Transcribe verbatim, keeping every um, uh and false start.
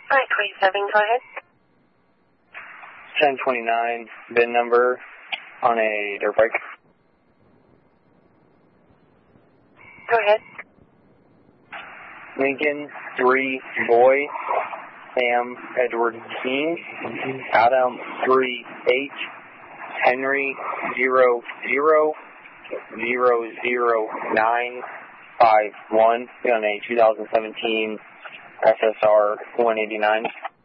Alright, twenty-seven, go ahead. ten twenty-nine, V I N number on a dirt bike. Go ahead. Lincoln three, boy, Sam Edward King, Adam three, H, Henry zero zero zero zero nine five one on a two thousand seventeen S S R one eighty-nine.